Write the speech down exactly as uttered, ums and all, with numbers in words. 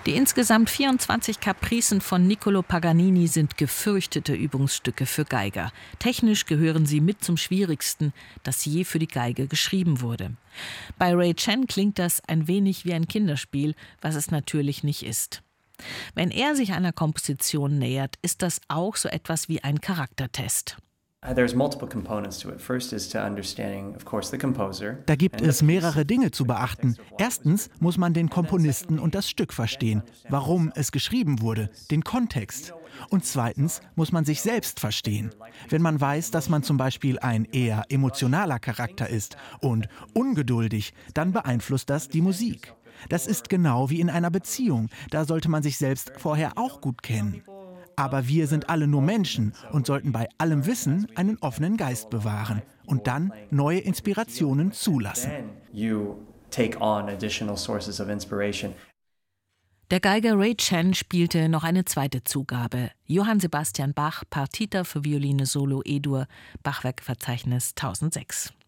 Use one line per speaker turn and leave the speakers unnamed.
Die insgesamt vierundzwanzig Capricen von Niccolò Paganini sind gefürchtete Übungsstücke für Geiger. Technisch gehören sie mit zum Schwierigsten, das je für die Geige geschrieben wurde. Bei Ray Chen klingt das ein wenig wie ein Kinderspiel, was es natürlich nicht ist. Wenn er sich einer Komposition nähert, ist das auch so etwas wie ein Charaktertest.
Da gibt es mehrere Dinge zu beachten. Erstens muss man den Komponisten und das Stück verstehen, warum es geschrieben wurde, den Kontext. Und zweitens muss man sich selbst verstehen. Wenn man weiß, dass man zum Beispiel ein eher emotionaler Charakter ist und ungeduldig, dann beeinflusst das die Musik. Das ist genau wie in einer Beziehung. Da sollte man sich selbst vorher auch gut kennen. Aber wir sind alle nur Menschen und sollten bei allem Wissen einen offenen Geist bewahren und dann neue Inspirationen zulassen.
Der Geiger Ray Chen spielte noch eine zweite Zugabe. Johann Sebastian Bach, Partita für Violine Solo E-Dur, Bachwerkverzeichnis tausendsechs.